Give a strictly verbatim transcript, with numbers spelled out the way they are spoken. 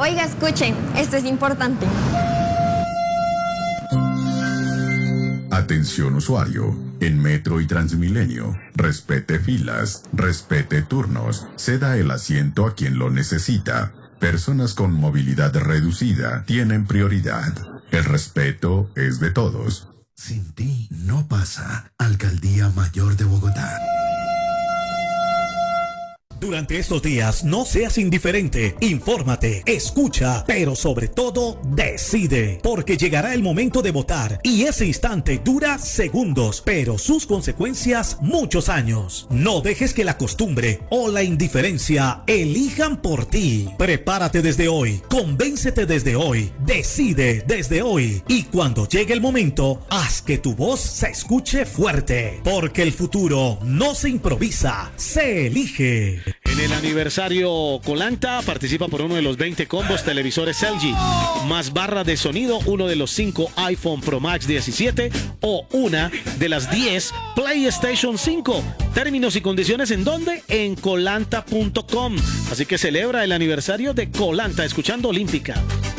Oiga, escuchen, esto es importante. Atención usuario, en Metro y Transmilenio, respete filas, respete turnos, ceda el asiento a quien lo necesita. Personas con movilidad reducida tienen prioridad. El respeto es de todos. Sin ti no pasa. Alcaldía Mayor de Bogotá. Durante estos días no seas indiferente, infórmate, escucha, pero sobre todo decide, porque llegará el momento de votar y ese instante dura segundos, pero sus consecuencias muchos años. No dejes que la costumbre o la indiferencia elijan por ti. Prepárate desde hoy, convéncete desde hoy, decide desde hoy y cuando llegue el momento, haz que tu voz se escuche fuerte, porque el futuro no se improvisa, se elige. En el aniversario Colanta participa por uno de los veinte combos televisores L G, más barra de sonido, uno de los cinco iPhone Pro Max diecisiete o una de las diez PlayStation cinco. Términos y condiciones en dónde? En colanta punto com. Así que celebra el aniversario de Colanta escuchando Olímpica.